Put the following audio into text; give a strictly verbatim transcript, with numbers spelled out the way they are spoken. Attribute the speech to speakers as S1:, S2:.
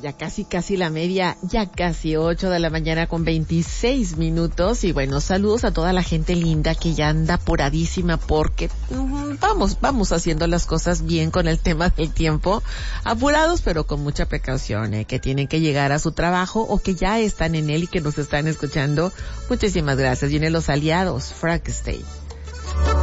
S1: ya casi casi la media, ya casi ocho de la mañana con veintiséis minutos. Y bueno, saludos a toda la gente linda que ya anda apuradísima porque um, vamos, vamos haciendo las cosas bien con el tema del tiempo. Apurados pero con mucha precaución, ¿eh? Que tienen que llegar a su trabajo o que ya están en él y que nos están escuchando. Muchísimas gracias. Vienen los aliados, Frankenstein.